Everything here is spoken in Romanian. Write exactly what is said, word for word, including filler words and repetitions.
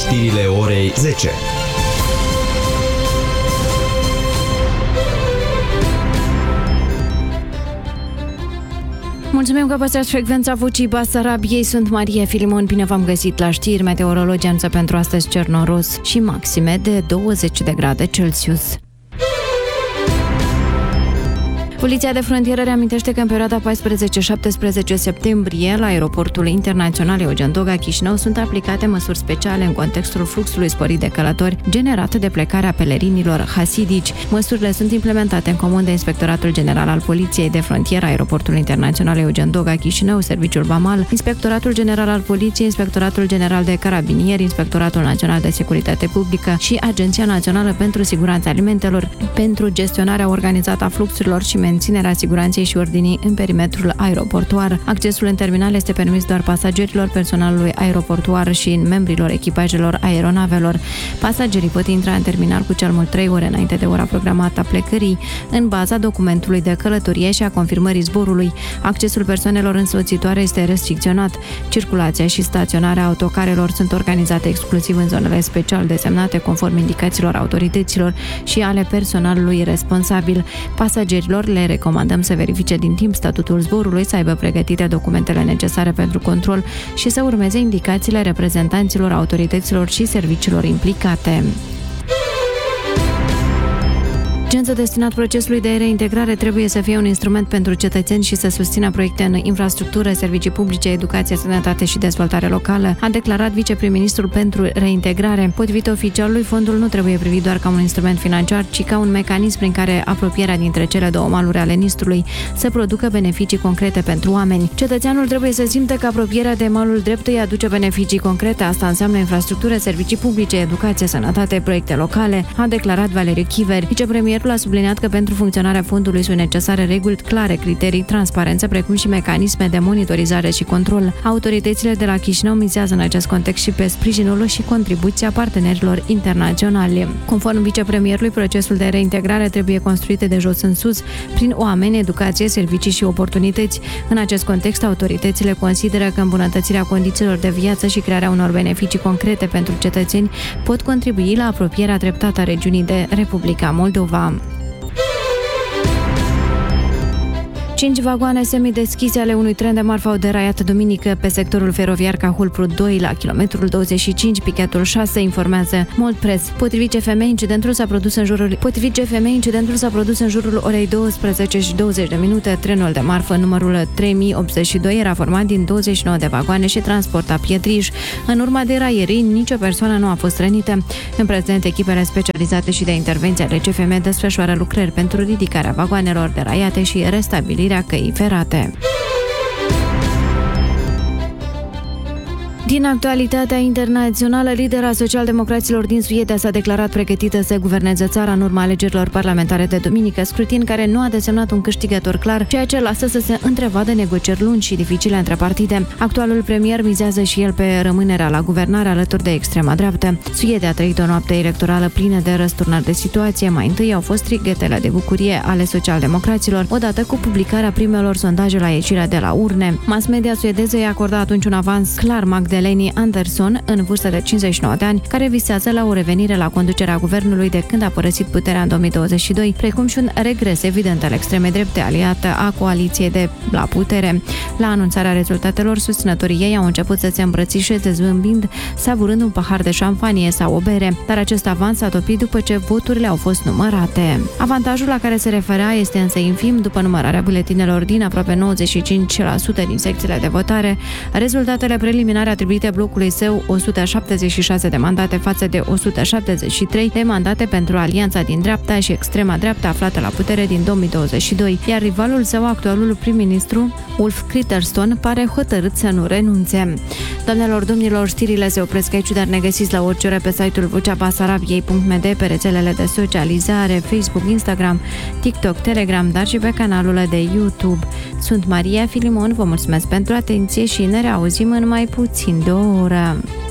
Știrile orei zece. Mulțumim că păstrați frecvența Vocii Basarabiei. Sunt Maria Filimon. Bine v-am găsit la știri. Meteorologii anunță pentru astăzi cer noros și maxime de douăzeci de grade Celsius. Poliția de frontieră reamintește că în perioada paisprezece șaptesprezece septembrie la aeroportul internațional Eugen Doga Chișinău sunt aplicate măsuri speciale în contextul fluxului sporit de călători generat de plecarea pelerinilor hasidici. Măsurile sunt implementate în comun de Inspectoratul General al Poliției de Frontieră, Aeroportul Internațional Eugen Doga Chișinău, Serviciul Vamal, Inspectoratul General al Poliției, Inspectoratul General de Carabinieri, Inspectoratul Național de Securitate Publică și Agenția Națională pentru Siguranța Alimentelor pentru gestionarea organizată a fluxurilor și menținerea siguranței și ordinii în perimetrul aeroportuar. Accesul în terminal este permis doar pasagerilor, personalului aeroportuar și în membrilor echipajelor aeronavelor. Pasagerii pot intra în terminal cu cel mult trei ore înainte de ora programată a plecării, în baza documentului de călătorie și a confirmării zborului. Accesul persoanelor însoțitoare este restricționat. Circulația și staționarea autocarelor sunt organizate exclusiv în zonele special desemnate conform indicațiilor autorităților și ale personalului responsabil. Pasagerilor le recomandăm să verifice din timp statutul zborului, să aibă pregătite documentele necesare pentru control și să urmeze indicațiile reprezentanților autorităților și serviciilor implicate. Cenzul destinat procesului de reintegrare trebuie să fie un instrument pentru cetățeni și să susțină proiecte în infrastructură, servicii publice, educație, sănătate și dezvoltare locală, a declarat vicepriministrul pentru reintegrare. Potrivit oficialului, fondul nu trebuie privit doar ca un instrument financiar, ci ca un mecanism prin care apropierea dintre cele două maluri ale Nistrului să producă beneficii concrete pentru oameni. Cetățeanul trebuie să simtă că apropierea de malul drept îi aduce beneficii concrete. Asta înseamnă infrastructură, servicii publice, educație, sănătate, proiecte locale, a declarat Valeriu Chiver. Vicepremierul a subliniat că pentru funcționarea fondului sunt necesare reguli clare, criterii, transparență, precum și mecanisme de monitorizare și control. Autoritățile de la Chișinău mizează în acest context și pe sprijinul și contribuția partenerilor internaționali. Conform vicepremierului, procesul de reintegrare trebuie construit de jos în sus, prin oameni, educație, servicii și oportunități. În acest context, autoritățile consideră că îmbunătățirea condițiilor de viață și crearea unor beneficii concrete pentru cetățeni pot contribui la apropierea treptată a regiunii de Republica Moldova. Cinci vagoane semideschise ale unui tren de marfă au deraiat duminică pe sectorul feroviar Cahul Prut doi la kilometrul douăzeci și cinci, pichetul șase, informează Moldpress. Potrivit C F M, incidentul s-a produs în jurul Potrivit C F M, incidentul s-a produs în jurul orei douăsprezece și douăzeci de minute. Trenul de marfă numărul trei mii optzeci și doi era format din douăzeci și nouă de vagoane și transporta pietriș. În urma deraierii, nicio persoană nu a fost rănită. În prezent, echipele specializate și de intervenție ale C F M desfășoară lucrări pentru ridicarea vagoanelor deraiate și restabilirea căii ferate. Din actualitatea internațională, lidera socialdemocraților din Suedia s-a declarat pregătită să guverneze țara în urma alegerilor parlamentare de duminică, scrutin care nu a desemnat un câștigător clar, ceea ce lasă să se întrevadă negocieri lungi și dificile între partide. Actualul premier mizează și el pe rămânerea la guvernare alături de extrema dreaptă. Suedia a trăit o noapte electorală plină de răsturnări de situație. Mai întâi au fost strighetele de bucurie ale socialdemocraților, odată cu publicarea primelor sondaje la ieșirea de la urne. Mass media suedeză i-a acordat atunci un avans clar Magdalena Leni Andersson, în vârstă de cincizeci și nouă de ani, care visează la o revenire la conducerea guvernului de când a părăsit puterea în două mii douăzeci și doi, precum și un regres evident al extremei drepte aliată a coaliției de la putere. La anunțarea rezultatelor, susținătorii ei au început să se îmbrățișeze zâmbind, savurând un pahar de șampanie sau o bere, dar acest avans s-a topit după ce voturile au fost numărate. Avantajul la care se referea este însă infim. După numărarea buletinelor din aproape nouăzeci și cinci la sută din secțiile de votare, rezultatele preliminare atribuite blocului său o sută șaptezeci și șase de mandate față de o sută șaptezeci și trei de mandate pentru alianța din dreapta și extrema dreaptă aflată la putere din două mii douăzeci și doi, iar rivalul său, actualul prim-ministru Ulf Kristersson, pare hotărât să nu renunțe. Doamnelor, domnilor, știrile se opresc aici, dar ne găsiți la orice ore pe site-ul vocea basarabiei punct m d, pe rețelele de socializare, Facebook, Instagram, TikTok, Telegram, dar și pe canalul de YouTube. Sunt Maria Filimon, vă mulțumesc pentru atenție și ne reauzim în mai puțin de o oră.